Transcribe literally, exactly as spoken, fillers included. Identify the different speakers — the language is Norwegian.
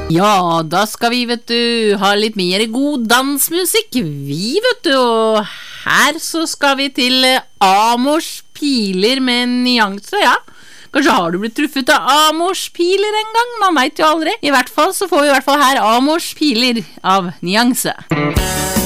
Speaker 1: Ja, da skal vi, vet du, ha litt mer god dansmusikk. Vi, vet du, og her så skal vi til Amors piler med nyanse, ja. Kanskje har du blitt truffet av Amors piler en gang, man vet jo aldri. I hvert fall så får vi i hvert fall her Amors piler av nyanse.